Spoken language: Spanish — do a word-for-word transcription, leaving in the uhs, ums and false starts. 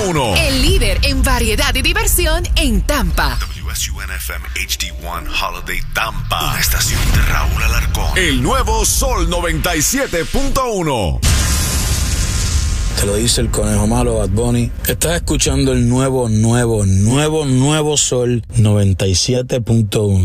uno. El líder en variedad y diversión en Tampa. W S U N F M H D uno Holiday Tampa. Una estación de Raúl Alarcón. El nuevo Sol noventa y siete punto uno. Te lo dice el conejo malo Bad Bunny. Estás escuchando el nuevo, nuevo, nuevo, nuevo Sol noventa y siete punto uno.